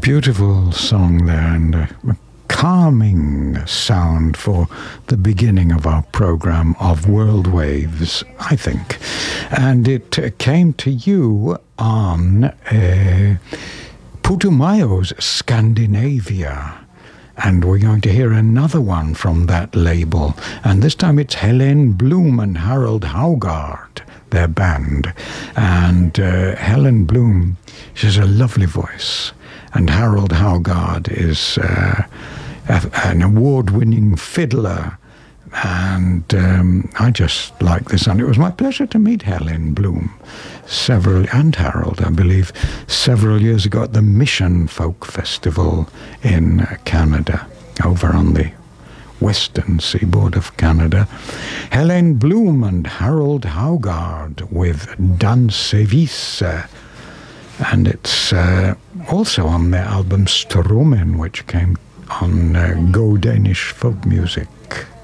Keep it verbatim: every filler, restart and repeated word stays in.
Beautiful song there, and a calming sound for the beginning of our program of World Waves, I think. And it uh, came to you on uh, Putumayo's Scandinavia. And we're going to hear another one from that label. And this time it's Helen Bloom and Harold Haugard, their band. And uh, Helen Bloom, she has a lovely voice. And Harold Haugard is uh, a, an award-winning fiddler. And um, I just like this. And it was my pleasure to meet Helen Bloom several, and Harold, I believe, several years ago at the Mission Folk Festival in Canada, over on the western seaboard of Canada. Helen Bloom and Harold Haugard with Dansevise. And it's uh, also on their album Strummen, which came on uh, Go Danish Folk Music.